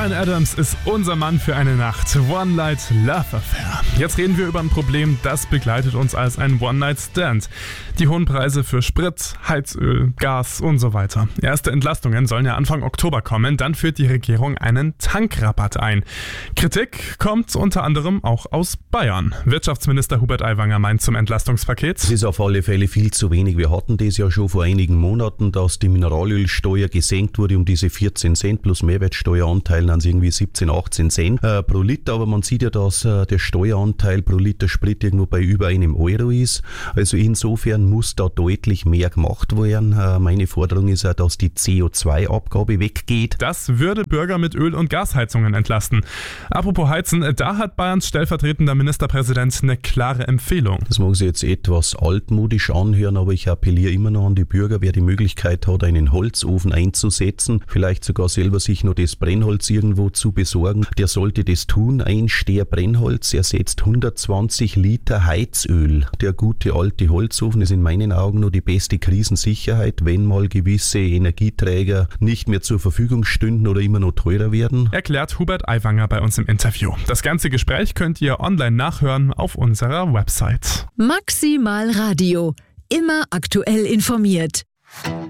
Bryan Adams ist unser Mann für eine Nacht. One Night Love Affair. Jetzt reden wir über ein Problem, das begleitet uns als ein One-Night-Stand. Die hohen Preise für Sprit, Heizöl, Gas und so weiter. Erste Entlastungen sollen ja Anfang Oktober kommen. Dann führt die Regierung einen Tankrabatt ein. Kritik kommt unter anderem auch aus Bayern. Wirtschaftsminister Hubert Aiwanger meint zum Entlastungspaket: Es ist auf alle Fälle viel zu wenig. Wir hatten das ja schon vor einigen Monaten, dass die Mineralölsteuer gesenkt wurde um diese 14 Cent plus Mehrwertsteueranteil an irgendwie 17, 18 Cent pro Liter. Aber man sieht ja, dass der Steueranteil pro Liter Sprit irgendwo bei über €1 ist. Also insofern muss da deutlich mehr gemacht werden. Meine Forderung ist auch, dass die CO2-Abgabe weggeht. Das würde Bürger mit Öl- und Gasheizungen entlasten. Apropos Heizen, da hat Bayerns stellvertretender Ministerpräsident eine klare Empfehlung. Das mag sich jetzt etwas altmodisch anhören, aber ich appelliere immer noch an die Bürger, wer die Möglichkeit hat, einen Holzofen einzusetzen, vielleicht sogar selber sich noch das Brennholz irgendwo zu besorgen, der sollte das tun. Ein Steher Brennholz ersetzt 120 Liter Heizöl. Der gute alte Holzofen ist in meinen Augen nur die beste Krisensicherheit, wenn mal gewisse Energieträger nicht mehr zur Verfügung stünden oder immer noch teurer werden. Erklärt Hubert Aiwanger bei uns im Interview. Das ganze Gespräch könnt ihr online nachhören auf unserer Website. Maximal Radio. Immer aktuell informiert.